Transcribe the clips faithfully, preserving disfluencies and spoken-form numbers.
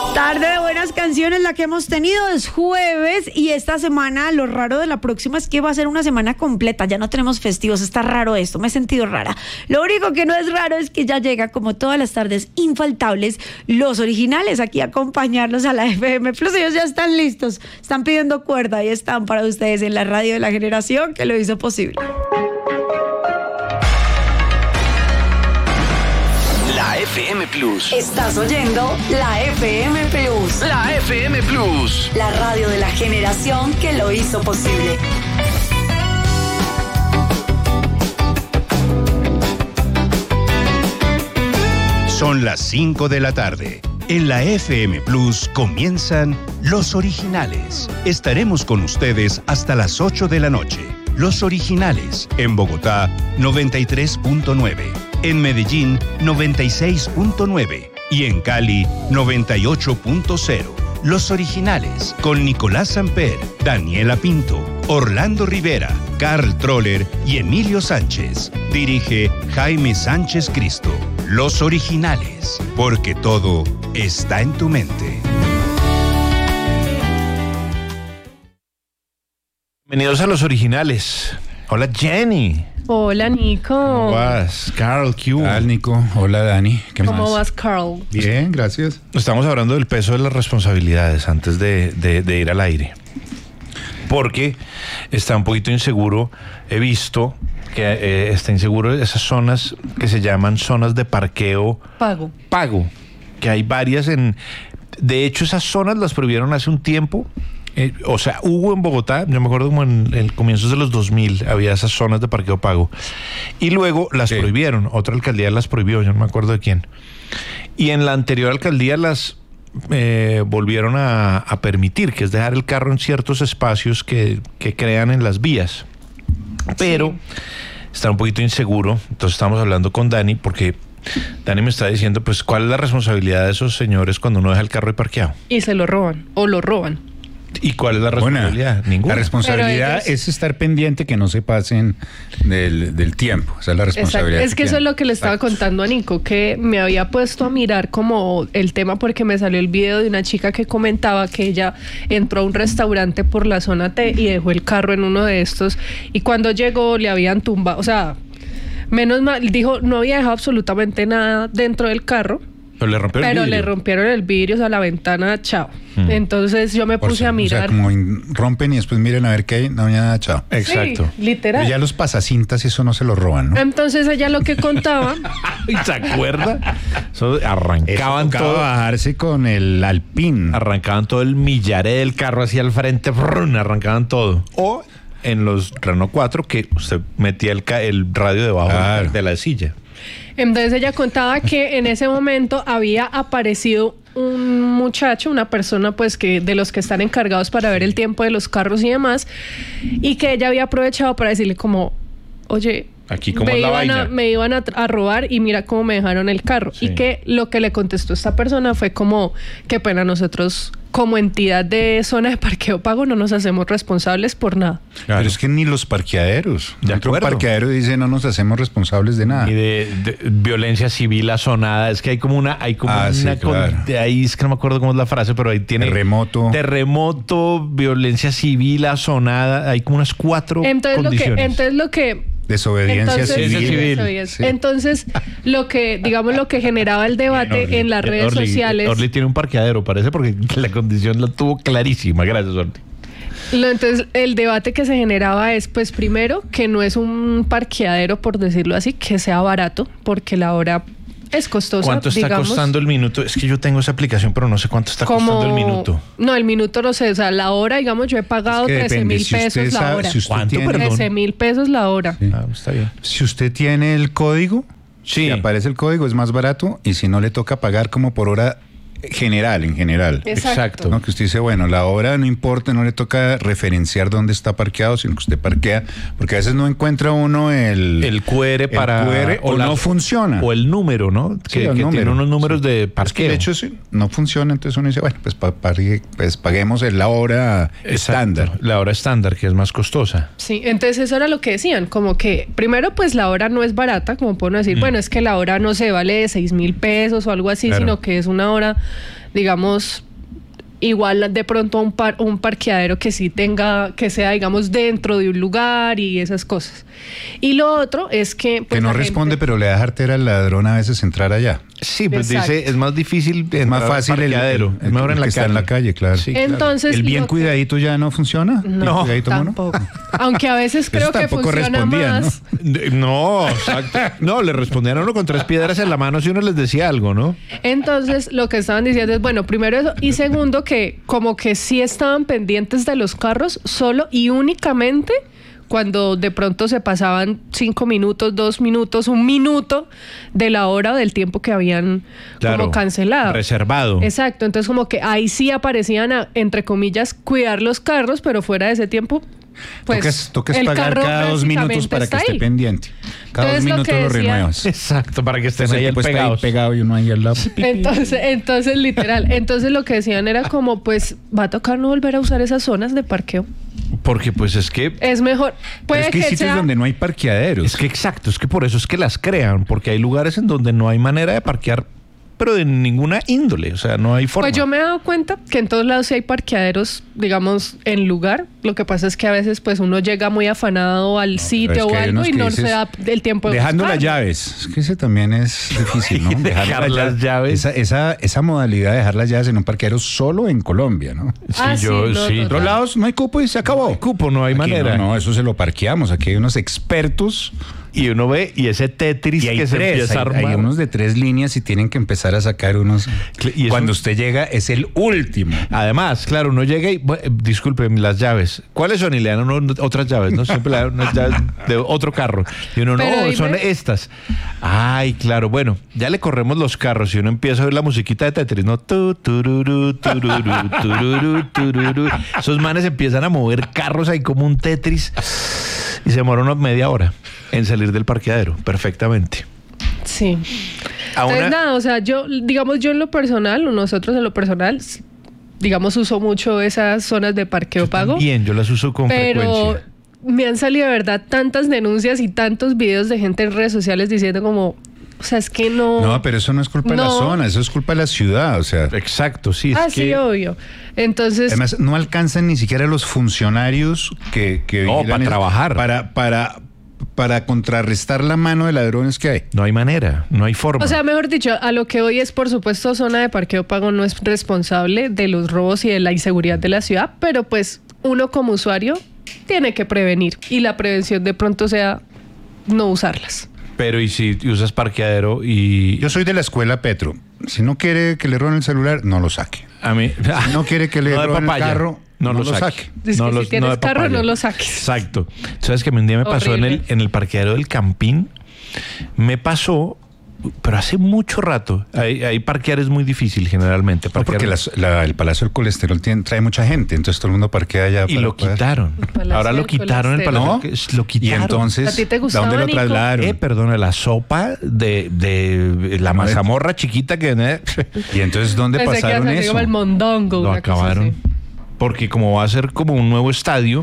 Tarde de buenas canciones la que hemos tenido, es jueves y esta semana lo raro de la próxima es que va a ser una semana completa, ya no tenemos festivos, está raro esto, me he sentido rara. Lo único que no es raro es que ya llega como todas las tardes infaltables los originales aquí a acompañarlos a la F M Plus. Ellos ya están listos, están pidiendo cuerda y están para ustedes en la radio de la generación que lo hizo posible. La F M Plus. Estás oyendo la F M Plus. La F M Plus. La radio de la generación que lo hizo posible. Son las cinco de la tarde. En la F M Plus comienzan Los Originales. Estaremos con ustedes hasta las ocho de la noche. Los Originales, en Bogotá, noventa y tres punto nueve. En Medellín, noventa y seis punto nueve. Y en Cali, noventa y ocho punto cero. Los Originales, con Nicolás Samper, Daniela Pinto, Orlando Rivera, Carl Troller y Emilio Sánchez. Dirige Jaime Sánchez Cristo. Los Originales, porque todo está en tu mente. Bienvenidos a Los Originales. Hola, Jenny. Hola, Nico. ¿Cómo vas? Carl, ¿qué hubo? Hola, Nico. Hola, Dani. ¿Qué ¿Cómo más? vas, Carl? Bien, gracias. Estamos hablando del peso de las responsabilidades antes de, de, de ir al aire. Porque está un poquito inseguro. He visto que eh, está inseguro esas zonas que se llaman zonas de parqueo Pago. pago. Que hay varias en... De hecho, esas zonas las prohibieron hace un tiempo. Eh, o sea, hubo en Bogotá, yo me acuerdo como en, en comienzos de los dos mil, había esas zonas de parqueo pago. Y luego las sí. prohibieron, otra alcaldía las prohibió, yo no me acuerdo de quién. Y en la anterior alcaldía las eh, volvieron a, a permitir, que es dejar el carro en ciertos espacios que, que crean en las vías. Pero sí. Está un poquito inseguro, entonces estamos hablando con Dani, porque Dani me está diciendo, pues, ¿cuál es la responsabilidad de esos señores cuando uno deja el carro ahí parqueado? Y se lo roban, o lo roban. ¿Y cuál es la responsabilidad? Bueno, Ninguna. La responsabilidad ellos... es estar pendiente que no se pasen del, del tiempo. Esa es la responsabilidad. Exacto. Es que, que eso es lo que le estaba Exacto. contando a Nico, que me había puesto a mirar como el tema porque me salió el video de una chica que comentaba que ella entró a un restaurante por la zona T y dejó el carro en uno de estos y cuando llegó le habían tumbado, o sea, menos mal, dijo, no había dejado absolutamente nada dentro del carro. Pero le rompieron Pero el vidrio. le rompieron el vidrio, o sea, la ventana, chao. Mm. Entonces yo me puse Por, a mirar. O sea, como rompen y después miren a ver qué hay, no hay nada, chao. Exacto. Sí, literal. Pero ya los pasacintas eso no se lo roban, ¿no? Entonces ella lo que contaba... ¿Y se acuerda? Eso arrancaban eso todo. bajarse con el Alpine. Arrancaban todo el millaré del carro hacia el frente, brrr, arrancaban todo. O en los Renault cuatro que usted metía el, el radio debajo claro. de la silla. Entonces ella contaba que en ese momento había aparecido un muchacho, una persona pues que de los que están encargados para ver el tiempo de los carros y demás, y que ella había aprovechado para decirle como, oye, aquí como me, es la iban vaina. A, me iban a, a robar y mira cómo me dejaron el carro. Sí. Y que lo que le contestó esta persona fue como, qué pena, nosotros como entidad de zona de parqueo pago no nos hacemos responsables por nada. Claro. Pero es que ni los parqueaderos. De Otro acuerdo. parqueadero dice no nos hacemos responsables de nada. Y de, de violencia civil asonada. Es que hay como una... Hay como ah, una sí, claro. con, de ahí es que no me acuerdo cómo es la frase, pero ahí tiene... Terremoto. Terremoto, violencia civil asonada. Hay como unas cuatro entonces condiciones. Lo que, entonces lo que... Desobediencia entonces, civil. civil. Sí. Entonces, lo que, digamos, lo que generaba el debate Orly, en las redes Orly, sociales. Orly tiene un parqueadero, parece, porque la condición la tuvo clarísima. Gracias, Orly. Lo, entonces, el debate que se generaba es, pues, primero, que no es un parqueadero, por decirlo así, que sea barato, porque la hora es costosa. ¿Cuánto está digamos, costando el minuto? Es que yo tengo esa aplicación, pero no sé cuánto está como, costando el minuto. No, el minuto no sé, o sea, la hora, digamos, yo he pagado es que trece mil si pesos sabe, la hora. Si ¿Cuánto, tiene, perdón? trece mil pesos la hora. Sí. Ah, está bien. Si usted tiene el código, sí. si aparece el código es más barato y si no le toca pagar como por hora general, en general. Exacto. ¿No? Que usted dice, bueno, la hora no importa, no le toca referenciar dónde está parqueado, sino que usted parquea, porque a veces no encuentra uno el... El Q R para... El Q R, o, o la, no funciona. O el número, ¿no? Sí, que el que número. tiene unos números sí. de parqueo. De hecho, sí, no funciona, entonces uno dice, bueno, pues, pa, pague, pues paguemos la hora Exacto, estándar. La hora estándar, que es más costosa. Sí, entonces eso era lo que decían, como que primero pues la hora no es barata, como pueden decir, mm. bueno, es que la hora no se vale de seis mil pesos o algo así, claro. sino que es una hora digamos, igual de pronto a un, par, un parqueadero que sí tenga, que sea, digamos, dentro de un lugar y esas cosas. Y lo otro es que... Pues, que no la responde, gente... pero le da jartera al ladrón a veces entrar allá. Sí, pues Exacto. dice, es más difícil, Es más fácil el, parqueadero, el- el es mejor en que la está calle. en la calle, claro. Sí, claro. Entonces, ¿El bien lo que- cuidadito ya no funciona? ¿Bien No, cuidadito, mono? tampoco. Aunque a veces Eso creo que tampoco funciona respondía, más. No, exacto. No, le respondían a uno con tres piedras en la mano si uno les decía algo, ¿no? Entonces, lo que estaban diciendo es, bueno, primero eso, y segundo que como que sí estaban pendientes de los carros solo y únicamente cuando de pronto se pasaban cinco minutos, dos minutos, un minuto de la hora o del tiempo que habían Claro, como cancelado. reservado. Exacto, entonces como que ahí sí aparecían, a, entre comillas, cuidar los carros, pero fuera de ese tiempo, pues Tocas, tocas el pagar carro cada dos minutos prácticamente para que está esté ahí. pendiente. Cada Entonces, lo dos que minutos lo decía- renuevas. Exacto, para que estén Entonces, ahí el tipo está ahí pegados. pegado y uno ahí al lado. Entonces, entonces, literal, entonces lo que decían era como, pues, va a tocar no volver a usar esas zonas de parqueo. Porque pues es que... Es mejor, Pero puede es que hay que sitios sea... donde no hay parqueaderos. Es que exacto, es que por eso es que las crean, porque hay lugares en donde no hay manera de parquear, pero de ninguna índole, o sea, no hay forma. Pues yo me he dado cuenta que en todos lados sí hay parqueaderos, digamos, en lugar. Lo que pasa es que a veces pues uno llega muy afanado al pero sitio es que o hay algo unos y que no dices, se da el tiempo de Dejando las buscarlo. llaves. Es que ese también es difícil, ¿no? Dejar las llaves. Esa, esa, esa modalidad de dejar las llaves en un parqueadero solo en Colombia, ¿no? Sí, Ah, yo, sí, no, sí. En otros lados no hay cupo y se acabó. No hay cupo, no hay Aquí manera. No, no, eso se lo parqueamos. Aquí hay unos expertos Y uno ve, y ese Tetris y hay que se tres. empieza a Hay, armar. hay unos de tres líneas y tienen que empezar a sacar unos. Cl- y eso- Cuando usted llega es el último. Además, claro, uno llega y, bueno, eh, disculpen, las llaves. ¿Cuáles son? Y le dan a uno otras llaves, ¿no? Siempre le dan unas llaves de otro carro. Y uno, Pero no, dime- son estas. Ay, claro, bueno, ya le corremos los carros y uno empieza a oír la musiquita de Tetris, ¿no? Tu, tururú, tururú, tururú, tururú. Esos manes empiezan a mover carros ahí como un Tetris y se demora una media hora en salir del parqueadero, perfectamente. Sí. A Entonces, una- nada, o sea, yo, digamos, yo en lo personal, o nosotros en lo personal, s- digamos, uso mucho esas zonas de parqueo pago. Bien, yo las uso con Pero frecuencia. me han salido de verdad tantas denuncias y tantos videos de gente en redes sociales diciendo como, o sea, es que no... No, pero eso no es culpa de la No. zona, eso es culpa de la ciudad. O sea, Exacto, sí. Es Ah, que... sí, obvio. Entonces, además no alcanzan ni siquiera los funcionarios que, que No, vigilan para eso trabajar. Para, para, para contrarrestar la mano de ladrones que hay. No hay manera, no hay forma. o sea, mejor dicho, a lo que hoy es, por supuesto, zona de parqueo pago no es responsable de los robos y de la inseguridad de la ciudad, pero pues uno como usuario tiene que prevenir y la prevención de pronto sea no usarlas. Pero y si usas parqueadero y... Yo soy de la escuela Petro. Si no quiere que le roben el celular, no lo saque. A mí... Si no quiere que le No de roben el papaya, carro, no, lo, saque. saque. Dice No que los- si tienes de carro, papaya. no lo saques. Exacto. Sabes que un día me pasó en el, Horrible. en el parqueadero del Campín. Me pasó, pero hace mucho rato. Ahí, ahí parquear es muy difícil generalmente. No, porque parquear- las- la- el Palacio del Colesterol tiene- trae mucha gente, entonces todo el mundo parquea allá. Y para lo poder- quitaron. Palacio Ahora lo del quitaron el Colesterol. palacio. ¿No? Lo quitaron. Y entonces, ¿A ti te gustaba, ¿dónde lo Nico? trasladaron? Eh, perdona, la sopa de, de la No, de- mazamorra chiquita que... eh, Y entonces, ¿dónde Pensé que pasaron iba a ser eso? como el mondongo. lo una cosa acabaron. así. Porque como va a ser como un nuevo estadio,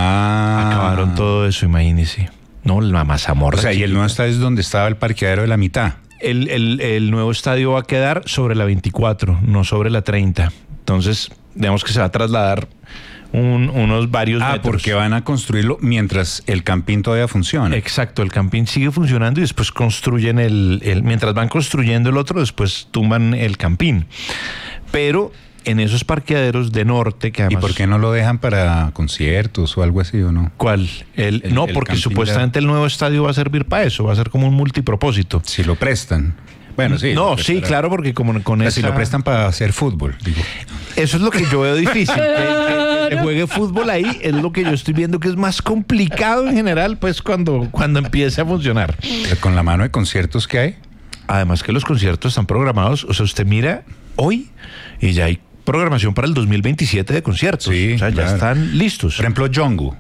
Ah. acabaron todo eso, imagínese. No, la mazamorra. O sea, y el chiquita. nuevo estadio es donde estaba el parqueadero de la mitad. El, el- el nuevo estadio va a quedar sobre la veinticuatro, no sobre la treinta. Entonces, digamos que se va a trasladar un- unos varios Ah, metros. porque van a construirlo mientras el campín todavía funciona. Exacto, el campín sigue funcionando y después construyen el, el- mientras van construyendo el otro, después tumban el campín. Pero en esos parqueaderos de norte, que ¿Y además... por qué no lo dejan para conciertos o algo así o no? ¿Cuál? El, El- no, el porque campín supuestamente el nuevo estadio va a servir para eso, va a ser como un multipropósito. Si lo prestan. Bueno, sí. No, lo sí, prestarán. claro, porque como con O sea, esa... si lo prestan para hacer fútbol, digo. Eso es lo que yo veo difícil. Que, que- que juegue fútbol ahí es lo que yo estoy viendo que es más complicado en general, pues cuando, cuando empiece a funcionar. Con la mano de conciertos que hay. Además que los conciertos están programados, o sea, usted mira hoy y ya hay programación para el dos mil veintisiete de conciertos. Sí, o sea, ya claro. están listos. Por ejemplo, Jungkook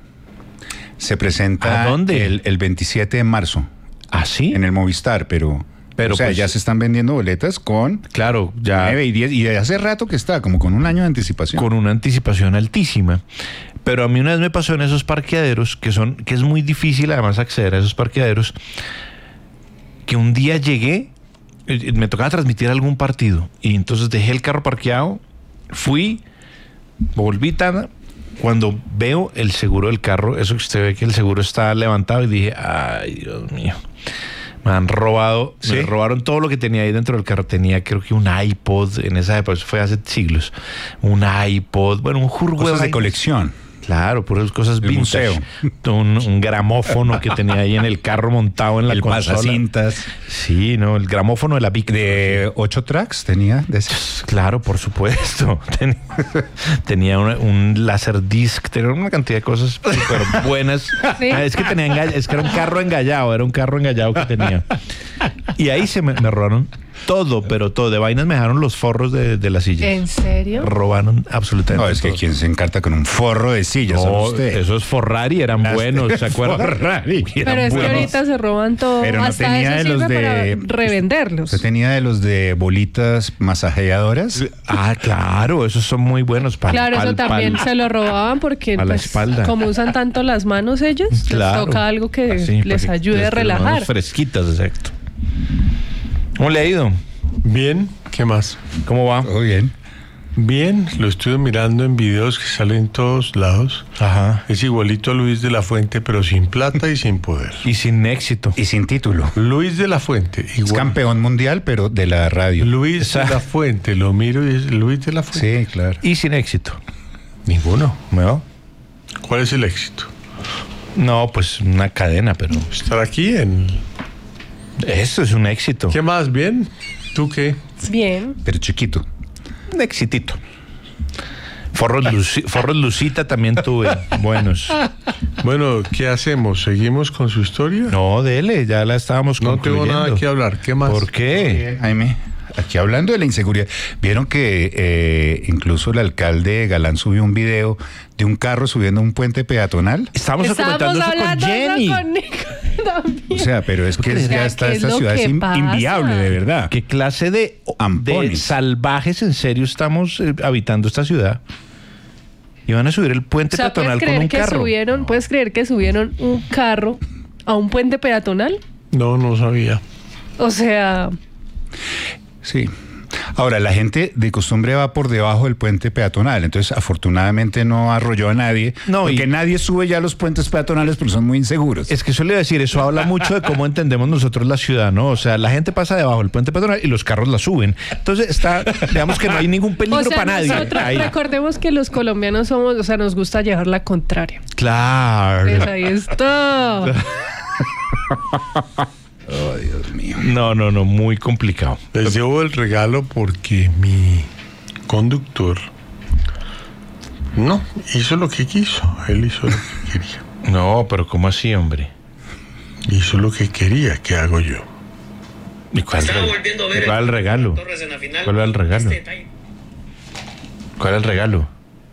se presenta ¿A dónde? El, el veintisiete de marzo ¿Ah, sí? en el Movistar, pero, Pero, o sea, pues, ya se están vendiendo boletas con Claro, ya nueve y diez y de hace rato que está, como con un año de anticipación. con una anticipación altísima. Pero a mí una vez me pasó en esos parqueaderos, que son, que es muy difícil además acceder a esos parqueaderos, que un día llegué eh, me tocaba transmitir algún partido y entonces dejé el carro parqueado, fui, volví tan... Cuando veo el seguro del carro, eso que usted ve que el seguro está levantado y dije, ay, Dios mío, me han robado, ¿sí? Me robaron todo lo que tenía ahí dentro del carro. Tenía creo que un iPod en esa época, eso fue hace siglos, un iPod, bueno, un jurgo cosas de colección. Claro, puras cosas el vintage. Museo. Un, un gramófono que tenía ahí en el carro montado en la el consola. pasacintas. Sí, no, el gramófono de la Vic. De ocho tracks tenía. De ese. Claro, por supuesto. Ten, tenía una, un Laserdisc, tenía una cantidad de cosas súper buenas. ¿Sí? Ah, es que tenía engall- es que era un carro engallado, era un carro engallado que tenía. Y ahí se me, me robaron todo, pero todo. De vainas me dejaron los forros de, de las sillas. ¿En serio? Robaron absolutamente No, es que todo. quien se encarta con un forro de sillas, No, usted. esos Ferrari eran Las buenos, ¿se acuerdan? Ferrari. Pero Eran es que buenos. ahorita se roban todo. Pero no Hasta tenía eso de sirve los de- para revenderlos. ¿Usted tenía de los de bolitas masajeadoras? Ah, claro, esos son muy buenos para Claro, eso también se lo robaban porque a la pues, espalda. como usan tanto las manos ellos, Claro. les toca algo que Así, les para que ayude a les- relajar. manos fresquitas, exacto. ¿Cómo le ha ido? Bien, ¿qué más? ¿Cómo va? Todo bien. Bien, lo estuve mirando en videos que salen en todos lados. Ajá. Es igualito a Luis de la Fuente, pero sin plata y sin poder. Y sin éxito. Y sin título. Luis de la Fuente, Es igual. campeón mundial, pero de la radio. Luis de la Fuente, lo miro y es Luis de la Fuente. Sí, claro. Y sin éxito. Ninguno. ¿No? ¿Cuál es el éxito? No, pues una cadena, pero Estar aquí en... eso es un éxito. ¿Qué más? ¿Bien? ¿Tú qué? Bien. Pero chiquito. Un éxitito. Forros, Luci- Forros Lucita también tuve. Buenos. Bueno, ¿qué hacemos? ¿Seguimos con su historia? No, dele, ya la estábamos No tengo concluyendo. nada que hablar. ¿Qué más? ¿Por qué? Jaime, aquí hablando de la inseguridad, vieron que eh, incluso el alcalde Galán subió un video de un carro subiendo un puente peatonal. Estamos Estábamos comentando eso con hablando de Jenny. eso con Nico también. O sea, pero es que O sea, ya está, ¿qué es esta lo ciudad que es in- pasa? inviable, de verdad. ¿Qué clase de, de Ampones. salvajes en serio estamos eh, habitando esta ciudad? Y van a subir el puente O sea, ¿puedes peatonal con creer un que carro. subieron, puedes creer que subieron un carro a un puente peatonal? No, no sabía. O sea, Sí. Ahora, la gente de costumbre va por debajo del puente peatonal, entonces afortunadamente no arrolló a nadie, No, porque y- nadie sube ya a los puentes peatonales porque son muy inseguros. Es que eso le iba a decir, eso habla mucho de cómo entendemos nosotros la ciudad, ¿no? O sea, la gente pasa debajo del puente peatonal y los carros la suben. Entonces está, digamos que no hay ningún peligro o sea para nadie. nosotros ahí. recordemos que los colombianos somos, o sea, nos gusta llevar la contraria. Claro. Pues ahí está. Oh, Dios mío. No, no, no, muy complicado. Les llevo el regalo porque mi conductor no hizo lo que quiso. Él hizo lo que quería. No, pero ¿cómo así, hombre? Hizo lo que quería. ¿Qué hago yo? ¿Y cuál, Estaba reg- volviendo a ver ¿Cuál el regalo? Torres en la final. ¿Cuál era el regalo? Este detalle. ¿Cuál es el regalo?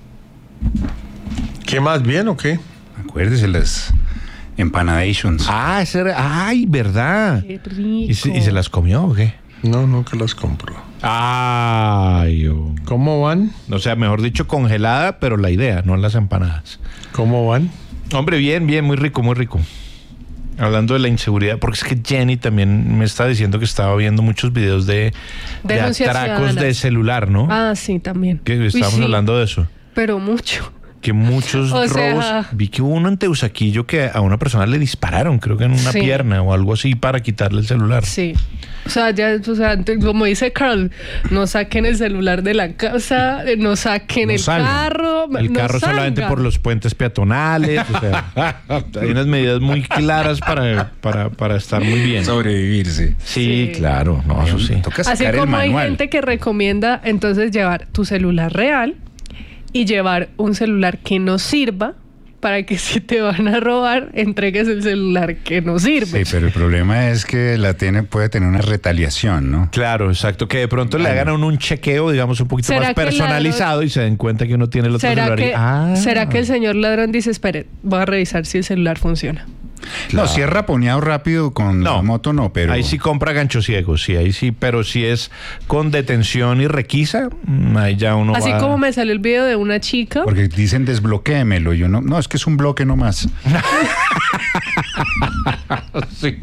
¿Qué más? ¿Bien o qué? Acuérdese las empanadations. Ah, ese era... ¡Ay, verdad! Qué ¿Y se, rico. y se las comió o qué? No, no que las compro. Ay, oh. ¿Cómo van? O sea, mejor dicho, congelada, pero la idea, no las empanadas. ¿Cómo van? Hombre, bien, bien, muy rico, muy rico. Hablando de la inseguridad, porque es que Jenny también me está diciendo que estaba viendo muchos videos de, de Denuncias atracos ciudadanas. de celular, ¿no? Ah, sí, también. Que Uy, estábamos sí, hablando de eso. Pero mucho. Que muchos O robos. sea- Vi que hubo uno en Teusaquillo que a una persona le dispararon, creo que en una Sí. pierna o algo así, para quitarle el celular. Sí. O sea, ya, o sea, te- como dice Carl, no saquen el celular de la casa, eh, no saquen No el salgan. carro. El no carro solamente salgan. por los puentes peatonales. O sea, hay unas medidas muy claras para, para, para estar muy bien. Sobrevivirse. Sí, Sí. claro, no, eso sí. Toca Así sacar el como hay manual. gente que recomienda entonces llevar tu celular real y llevar un celular que no sirva para que si te van a robar, entregues el celular que no sirve. Sí, pero el problema es que la tiene, puede tener una retaliación, ¿no? Claro, exacto. Que de pronto le hagan a uno un chequeo, digamos, un poquito ¿Será más que el personalizado y se den cuenta que uno tiene el otro ¿Será celular. y- que, ah. ¿Será que el señor ladrón dice, espere, voy a revisar si el celular funciona? No, si es raponeado rápido con No. la moto, no, pero... Ahí sí compra gancho ciego, sí, ahí sí, pero si es con detención y requisa, mm, ahí ya uno Así va... como me salió el video de una chica. Porque dicen desbloquéemelo, yo no... No, es que es un bloque nomás. Sí.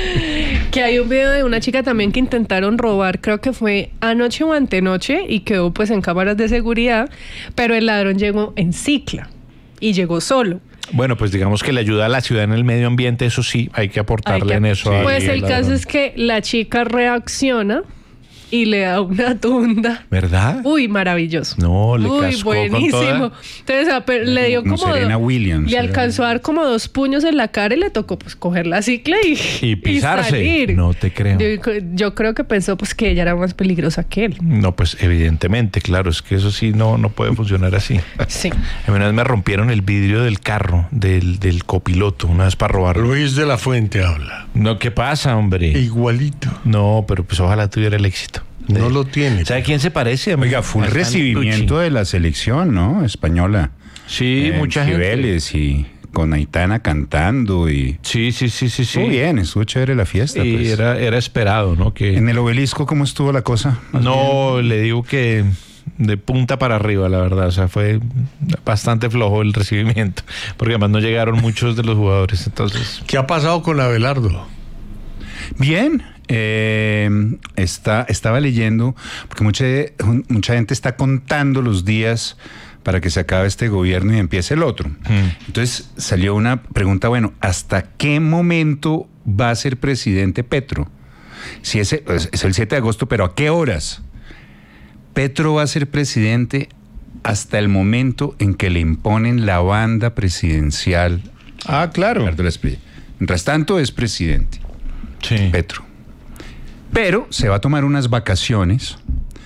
Que hay un video de una chica también que intentaron robar, creo que fue anoche o antenoche, y quedó pues en cámaras de seguridad, pero el ladrón llegó en cicla y llegó solo. Bueno, pues digamos que le ayuda a la ciudad en el medio ambiente, eso sí, hay que aportarle Hay que- en eso. a- Pues el al caso ladrón. es que la chica reacciona y le da una tunda. ¿Verdad? Uy, maravilloso. No, le Uy, cascó con buenísimo. toda. Entonces, a- pero le dio Como como... Serena Williams, Le era. alcanzó a dar como dos puños en la cara y le tocó pues coger la cicla y, Y pisarse. salir. No te creo. Yo, yo creo que pensó pues que ella era más peligrosa que él. No, pues evidentemente, claro, es que eso sí no, no puede funcionar así. Sí. A mí una vez me rompieron el vidrio del carro, del, del copiloto, una vez para robarlo. Luis de la Fuente habla. No, ¿qué pasa, hombre? Igualito. No, pero pues ojalá tuviera el éxito. No lo tiene. ¿Sabe quién se parece? Oiga, fue un A Stanley recibimiento Tucci. de la selección, ¿no? Española. Sí, En mucha gente. Cibeles y con Aitana cantando y... Sí, sí, sí, sí, sí. Muy bien, estuvo chévere la fiesta. Y pues. era, era esperado, ¿no? Que En el Obelisco, ¿cómo estuvo la cosa? Más no, le digo que de punta para arriba, la verdad. O sea, fue bastante flojo el recibimiento. Porque además no llegaron muchos de los jugadores. Entonces, ¿Qué ha pasado con Abelardo? Bien, eh, está, estaba leyendo, porque mucha, mucha gente está contando los días para que se acabe este gobierno y empiece el otro. Entonces salió una pregunta, bueno, ¿hasta qué momento va a ser presidente Petro? Si es, es el siete de agosto, pero ¿a qué horas? Petro va a ser presidente hasta el momento en que le imponen la banda presidencial. ah, claro. Ricardo Lasprie. Mientras tanto es presidente. Sí. Petro. Pero se va a tomar unas vacaciones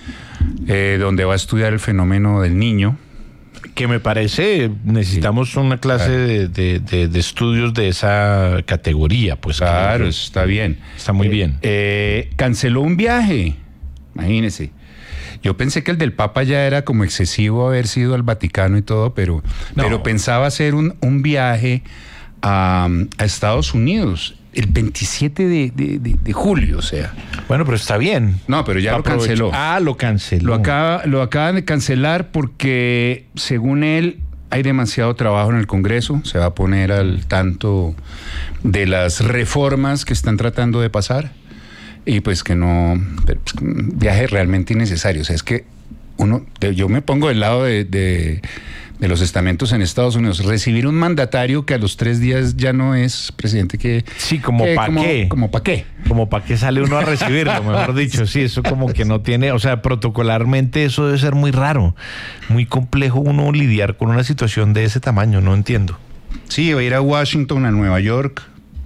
eh, donde va a estudiar el fenómeno del niño. Que me parece, necesitamos una clase de, de- de- de estudios de esa categoría, pues. Claro, que- está bien. Está muy Eh, bien. eh, canceló un viaje, imagínese. Yo pensé que el del Papa ya era como excesivo haber sido al Vaticano y todo, pero, No. pero pensaba hacer un, un viaje a, a Estados Unidos el veintisiete de, de- de- de julio, o sea. Bueno, pero está bien. No, pero ya lo Aprovecho. canceló. Ah, lo canceló. Lo, acaba, lo acaban de cancelar porque, según él, hay demasiado trabajo en el Congreso. Se va a poner al tanto de las reformas que están tratando de pasar. Y pues que no, pero, pues, un viaje realmente innecesario. O sea, es que uno, de- yo me pongo del lado de, de- de los estamentos en Estados Unidos. Recibir un mandatario que a los tres días ya no es presidente, que... Sí, como que pa' como- qué. Como para qué. Como para qué sale uno a recibirlo, mejor dicho. Sí, eso como que no tiene, o sea, protocolarmente eso debe ser muy raro, muy complejo uno lidiar con una situación de ese tamaño, no entiendo. Sí, va a ir a Washington, a Nueva York.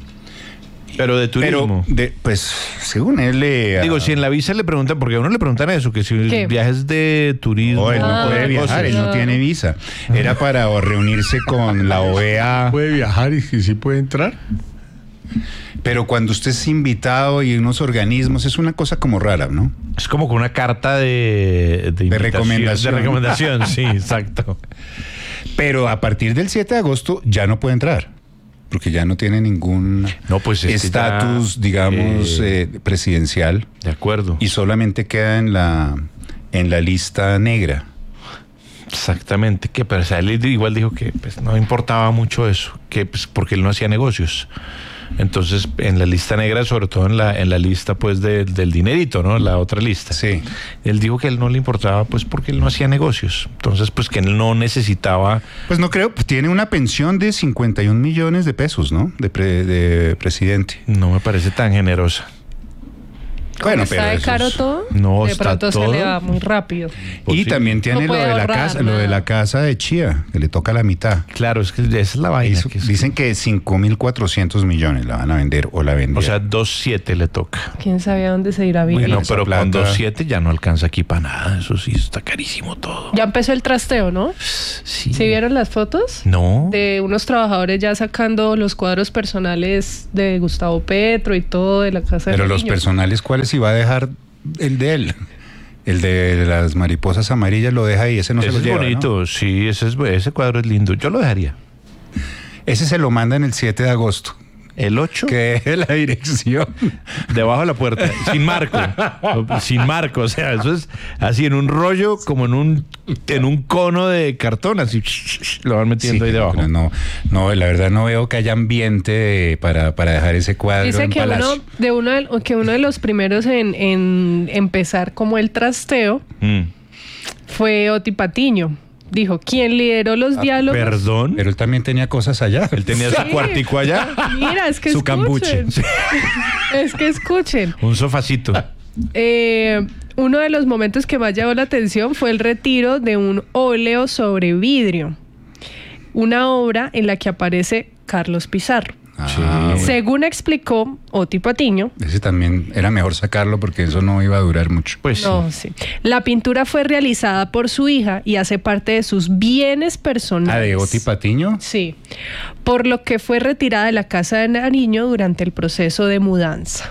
Pero de turismo. Pero, de, pues, según él le... Digo, si en la visa le preguntan, porque a uno le preguntan eso, que si ¿Qué? viajes de turismo. No, él no Ah, puede viajar, él no claro. tiene visa. Era para o reunirse con la O E A. ¿Puede viajar y que sí puede entrar? Pero cuando usted es invitado y unos organismos, es una cosa como rara, ¿no? Es como con una carta de, de, invitación, recomendación. De recomendación, sí, exacto. Pero a partir del siete de agosto ya no puede entrar. Porque ya no tiene ningún No, pues es que ya, estatus, digamos, eh, eh, presidencial. De acuerdo. Y solamente queda en la, en la lista negra. Exactamente, que pero o sea, él igual dijo que pues, no importaba mucho eso, que pues, porque él no hacía negocios. Entonces, en la lista negra, sobre todo en la en la lista pues de- del dinerito, ¿no? La otra lista. Sí. Él dijo que él no le importaba pues porque él no hacía negocios. Entonces, pues que él no necesitaba. Pues no creo, pues tiene una pensión de cincuenta y un millones de pesos, ¿no? De, pre- de presidente. No me parece tan generosa. Bueno, ¿Está pero de eso caro es- todo? No, de está pronto todo. se le va muy rápido. Pues Y sí. también tiene No lo puede de la ahorrar casa, lo de nada. la casa de Chía, que le toca la mitad. Claro, es que esa es la vaina. Hizo- que es- dicen que cinco mil cuatrocientos millones la van a vender o la vendieron. o sea, dos siete le toca. ¿Quién sabe a dónde se irá a vivir? Bueno, esa pero plata- con dos siete ya no alcanza aquí para nada. Eso sí, está carísimo todo. Ya empezó el trasteo, ¿no? Sí. ¿Sí vieron las fotos? No. De unos trabajadores ya sacando los cuadros personales de Gustavo Petro y todo de la casa de Pero los niños. personales, ¿cuáles iba a dejar el de él? El de las mariposas amarillas lo deja ahí, ese no ese se lo es lleva, bonito, ¿no? sí, ese, es, ese cuadro es lindo. Yo lo dejaría. Ese se lo manda en el siete de agosto. El ocho. Que deje la dirección. Debajo de la puerta, sin marco. Sin marco, o sea, eso es así en un rollo, como en un en un cono de cartón, así lo van metiendo Sí, ahí debajo. pero no, no, la verdad no veo que haya ambiente de- para, para dejar ese cuadro Dice en que uno Palacio. de uno de, que uno de los primeros en, en empezar como el trasteo Mm. fue Oti Patiño. Dijo, ¿quién lideró los diálogos? Perdón. Pero él también tenía cosas allá. Él tenía su Sí. cuartico allá, Mira, es que Su escuchen. cambuche. Sí. Es que escuchen. un sofacito. Eh, uno de los momentos que más llamó la atención fue el retiro de un óleo sobre vidrio. Una obra en la que aparece Carlos Pizarro. Ah, bueno. Según explicó Oti Patiño, Ese también era mejor sacarlo porque eso no iba a durar mucho. Pues no, sí. sí. La pintura fue realizada por su hija y hace parte de sus bienes personales. Ah, de Oti Patiño. Sí. Por lo que fue retirada de la casa de Nariño durante el proceso de mudanza.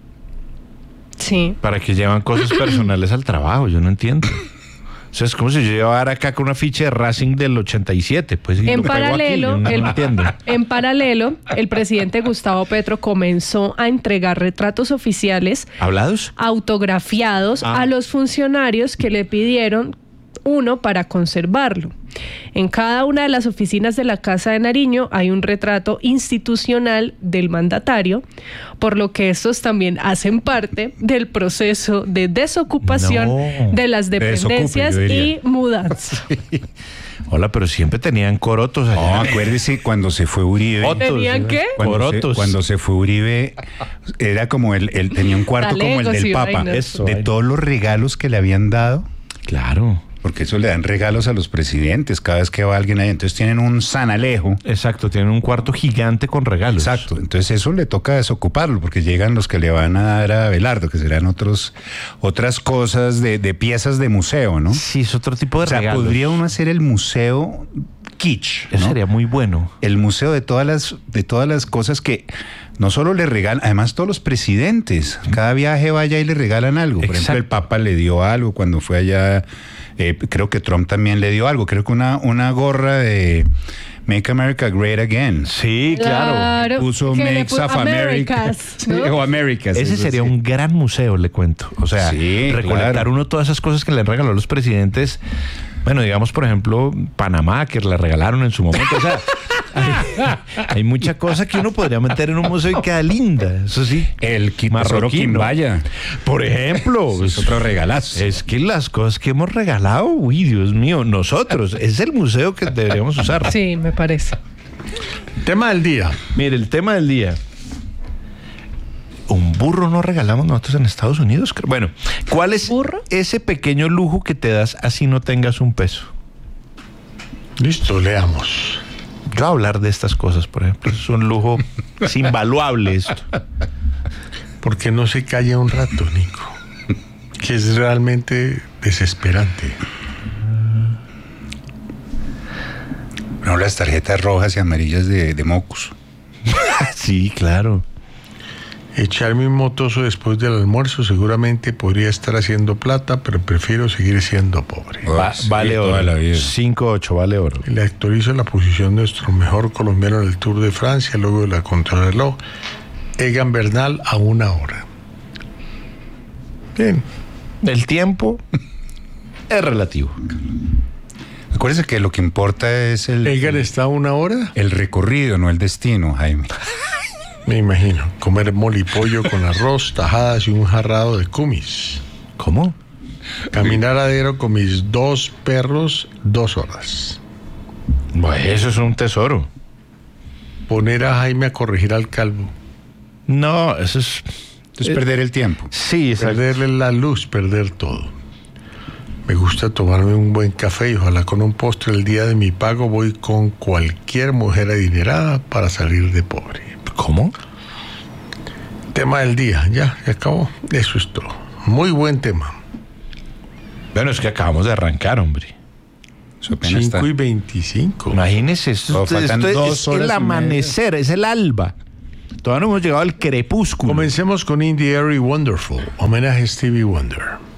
Sí. ¿Para qué llevan cosas personales al trabajo? Yo no entiendo. O sea, es como si yo llevara acá con una ficha de Racing del ochenta y siete. Pues, y En lo pego aquí, paralelo, yo no, el, no entiendo. en paralelo, el presidente Gustavo Petro comenzó a entregar retratos oficiales ¿Hablados? autografiados Ah. a los funcionarios que le pidieron uno para conservarlo. En cada una de las oficinas de la Casa de Nariño hay un retrato institucional del mandatario, por lo que estos también hacen parte del proceso de desocupación No. de las Desocupe, dependencias yo y diría. mudanza. Hola, pero siempre tenían corotos allá. No, acuérdese cuando se fue Uribe. Otros, ¿Tenían ¿eh? qué? Cuando se, Corotos. cuando se fue Uribe, era como el, el- tenía un cuarto como el Talegos del y Papa. vainas. Eso, de vaina. todos los regalos que le habían dado, Claro. porque eso le dan regalos a los presidentes cada vez que va alguien ahí. Entonces tienen un sanalejo. Exacto, tienen un cuarto gigante con regalos. Exacto. Entonces eso le toca desocuparlo, porque llegan los que le van a dar a Abelardo, que serán otros, otras cosas de, de piezas de museo, ¿no? Sí, es otro tipo de O sea, regalos. podría uno hacer el museo kitsch, Eso ¿no? sería muy bueno. El museo de todas las de todas las cosas que no solo le regalan, además todos los presidentes, cada viaje vaya y le regalan algo. Por Exacto. ejemplo, el Papa le dio algo cuando fue allá, eh, creo que Trump también le dio algo, creo que una, una gorra de Make America Great Again. Sí, claro. Puso que le Makes puso of America. Americas, Sí, ¿no? o Americas. Ese eso sería sí. un gran museo, le cuento. O sea, Sí, recolectar claro. uno todas esas cosas que le han regalado los presidentes. Bueno, digamos, por ejemplo, Panamá, que le regalaron en su momento. O sea, hay, hay mucha cosa que uno podría meter en un museo y queda linda. Eso sí. El qui- tesoro Marroquino. Quimbaya. Por ejemplo. Es otro regalazo. Es que las cosas que hemos regalado, uy, Dios mío, nosotros, es el museo que deberíamos usar. Sí, me parece. Tema del día. Mire, el tema del día. Un burro no regalamos nosotros en Estados Unidos. creo. Bueno, ¿cuál es ¿Burro? ese pequeño lujo que te das así no tengas un peso? Listo, leamos. Yo hablar de estas cosas, por ejemplo, es un lujo es invaluable esto. Porque no se calla un rato, Nico. Que es realmente desesperante. No, las tarjetas rojas y amarillas de, de mocos. Sí, claro. Echarme un motoso después del almuerzo seguramente podría estar haciendo plata, pero prefiero seguir siendo pobre. Va- Sí, vale toda oro. la vida. cinco ocho, vale oro. Le actualizo la posición de nuestro mejor colombiano en el Tour de Francia, luego de la contrarreloj, Egan Bernal a una hora. Bien. El tiempo es relativo. Acuérdese que lo que importa es el, Egan está a una hora, el recorrido, no el destino, Jaime. me imagino. Comer molipollo con arroz, tajadas y un jarrado de kumis. ¿Cómo? Caminar adero con mis dos perros dos horas. Bueno, eso es un tesoro. Poner a Jaime a corregir al calvo. No, eso es... Entonces perder el tiempo. Sí, exacto. Perderle la luz, perder todo. Me gusta tomarme un buen café y ojalá con un postre el día de mi pago voy con cualquier mujer adinerada para salir de pobre. ¿Cómo? Tema del día, ya, se acabó. Eso es todo. Muy buen tema. Bueno, es que acabamos de arrancar, hombre. Eso apenas está. cinco y veinticinco. Imagínese, esto, No, esto- faltan esto dos es horas el y media. amanecer, es el alba. Todavía no hemos llegado al crepúsculo. Comencemos con In the Air y Wonderful, homenaje a Stevie Wonder.